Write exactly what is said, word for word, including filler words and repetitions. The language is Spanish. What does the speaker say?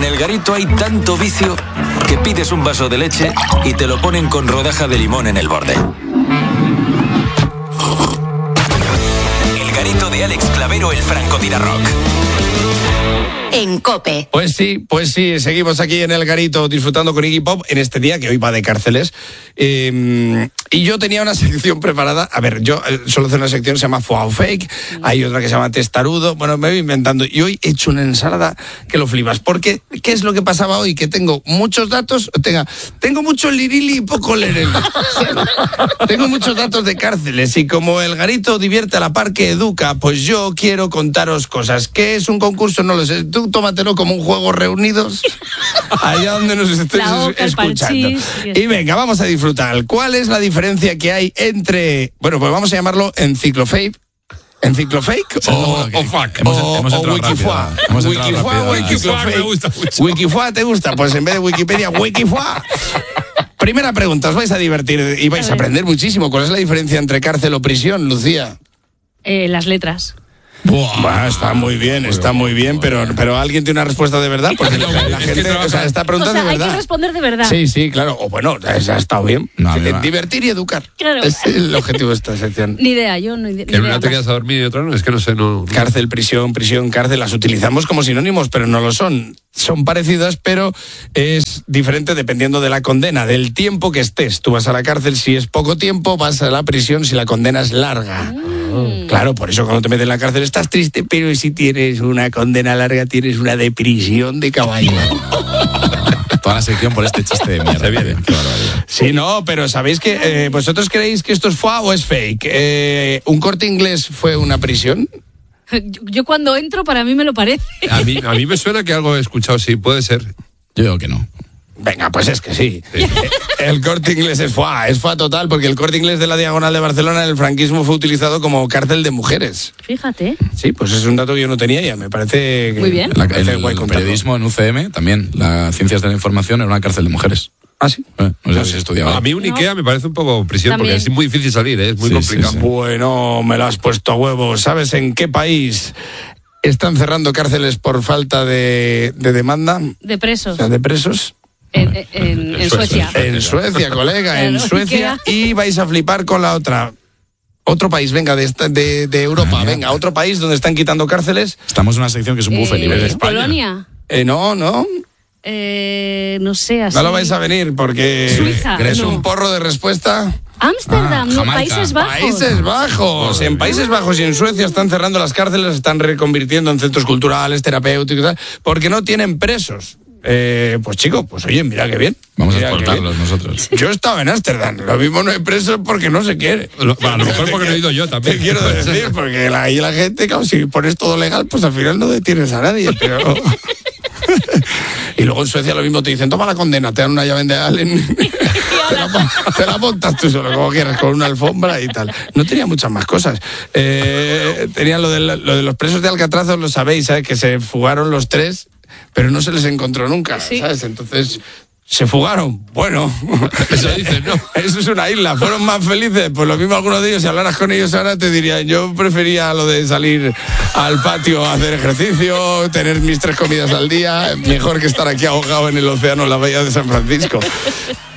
El Garito hay tanto vicio que pides un vaso de leche y te lo ponen con rodaja de limón en el borde. El Garito de Alex Clavero, el francotirador. En COPE. Pues sí, pues sí, seguimos aquí en el Garito disfrutando con Iggy Pop en este día que hoy va de cárceles. Eh, y yo tenía una sección preparada. A ver, yo eh, solo hacer una sección que se llama Foul Fake, hay otra que se llama Testarudo. Bueno, me voy inventando. Y hoy he hecho una ensalada que lo flipas. Porque, ¿qué es lo que pasaba hoy? Que tengo muchos datos, tenga, tengo mucho lirili y poco lerel. Tengo muchos datos de cárceles y como el Garito divierte a la par que educa, pues yo quiero contaros cosas. ¿Qué es un concurso? No lo sé. Tú tómatelo como un juego reunidos allá donde nos estés oca, escuchando. Y venga, vamos a disfrutar. ¿Cuál es la diferencia que hay entre, bueno, pues vamos a llamarlo enciclofake? ¿Enciclofake o, o fuck? Hemos, o, hemos o Wikifua. Wikifua o Enciclofake. Wikifua te gusta, pues en vez de Wikipedia, Wikifua. Primera pregunta, os vais a divertir y vais a, a aprender muchísimo. ¿Cuál es la diferencia entre cárcel o prisión, Lucía? Eh, las letras. Buah, bah, está muy bien, está muy bien, pero, pero ¿alguien tiene una respuesta de verdad? Porque la, la gente, o sea, está preguntando o sea, de verdad. Hay que responder de verdad. Sí, sí, claro. O bueno, ha estado bien. No, sí, no, divertir y educar. Claro. Es el objetivo de esta sección. Ni idea, yo no. Ni En idea. una te quedas a dormir y otra no, es que no sé, no. Cárcel, prisión, prisión, cárcel, las utilizamos como sinónimos, pero no lo son. Son parecidas, pero es diferente dependiendo de la condena, del tiempo que estés. Tú vas a la cárcel si es poco tiempo, vas a la prisión si la condena es larga. Mm. Claro, por eso cuando te metes en la cárcel estás triste, pero si tienes una condena larga tienes una de prisión de caballo. Toda la sección por este chiste de mierda. Se viene. Qué barbaridad. Sí, no, pero ¿sabéis que eh, vosotros creéis que esto es fue o es fake? Eh, ¿Un Corte Inglés fue una prisión? Yo, yo cuando entro, para mí me lo parece. A mí, a mí me suena que algo he escuchado, sí, puede ser. Yo digo que no. Venga, pues es que sí. Sí. El Corte Inglés es fuá, es fuá total, porque el Corte Inglés de la Diagonal de Barcelona en el franquismo fue utilizado como cárcel de mujeres. Fíjate. Sí, pues es un dato que yo no tenía ya, me parece que... Muy bien. La, me parece el guay el contarlo. periodismo en U C M también, las ciencias de la información, era una cárcel de mujeres. ¿Ah, sí? Eh, no sé si estudiaba. A mí un No. Ikea me parece un poco prisión, También. porque es muy difícil salir, ¿eh? Es muy Sí, complicado. sí, sí. Bueno, me lo has puesto a huevo. ¿Sabes en qué país están cerrando cárceles por falta de, de demanda? De presos. O sea, de presos. En, en- en- en Suecia. En Suecia, colega, en Claro, Suecia. Y vais a flipar con la otra. Otro país, venga, de, esta- de, de Europa, Ah, venga, otro país donde están quitando cárceles. Estamos en una sección que es un buffet Eh, libre. Polonia. Eh, no, no, Eh, no sé, así. no lo vais a venir porque Suiza, es no. un porro de respuesta. Ámsterdam, Ah, no, Jamaica. Países Bajos. Países Bajos. En Países Bajos y en Suecia están cerrando las cárceles, están reconvirtiendo en centros culturales, terapéuticos, y tal, porque no tienen presos. Eh, pues chico, pues oye, mira qué bien. Vamos a Mira qué exportarlos bien. nosotros. Yo estaba en Ámsterdam, lo mismo no hay presos porque no se quiere. Lo- a lo mejor porque no he ido yo también. Te quiero decir, porque la, ahí la gente, claro, si pones todo legal, pues al final no detienes a nadie, pero... Y luego en Suecia lo mismo te dicen, toma la condena, te dan una llave de Allen, te, la, te la montas tú solo, como quieras, con una alfombra y tal. No tenía muchas más cosas. Eh, tenía lo de, la- lo de los presos de Alcatraz, os lo sabéis, ¿sabes? Que se fugaron los tres, pero no se les encontró nunca, Sí. ¿sabes? Entonces... ¿Se fugaron? Bueno, Eso dicen, ¿no? Eso es una isla. ¿Fueron más felices? Pues lo mismo algunos de ellos, si hablaras con ellos ahora te dirían, yo prefería lo de salir al patio a hacer ejercicio, tener mis tres comidas al día, mejor que estar aquí ahogado en el océano en la bahía de San Francisco.